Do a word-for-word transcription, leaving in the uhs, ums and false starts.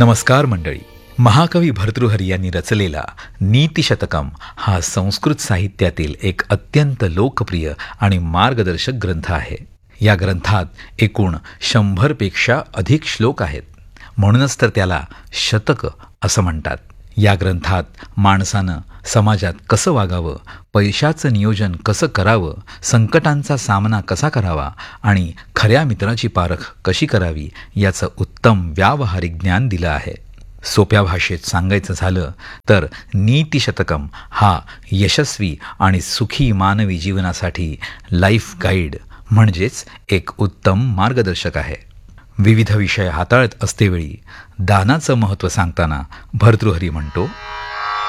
नमस्कार मंडळी. महाकवी भर्तृहरी यांनी रचलेला नीतिशतकम हा संस्कृत साहित्यातील एक अत्यंत लोकप्रिय आणि मार्गदर्शक ग्रंथ आहे. या ग्रंथात एकूण शंभरपेक्षा अधिक श्लोक आहेत. म्हणूनच तर त्याला शतक असं म्हणतात. या ग्रंथात माणसानं समाजात कसं वागावं, पैशाचं नियोजन कसं करावं, संकटांचा सामना कसा करावा आणि खऱ्या मित्राची पारख कशी करावी याचं उत्तम व्यावहारिक ज्ञान दिलं आहे. सोप्या भाषेत सांगायचं झालं तर नीतिशतकम हा यशस्वी आणि सुखी मानवी जीवनासाठी लाईफ गाईड म्हणजेच एक उत्तम मार्गदर्शक आहे. विविध विषय हाताळत असतेवेळी दानाचं महत्त्व सांगताना भर्तृहरी म्हणतो,